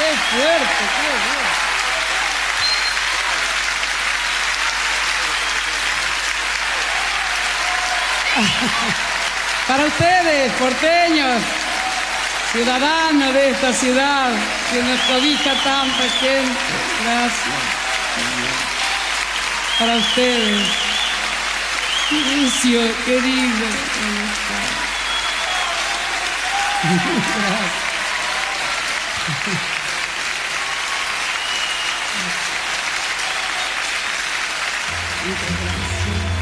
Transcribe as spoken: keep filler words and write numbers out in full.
fuerte, qué bien. Para ustedes, porteños, ciudadanos de esta ciudad, que nos cobija tan pequeña, gracias. Para ustedes, Lucio, querido. Gracias.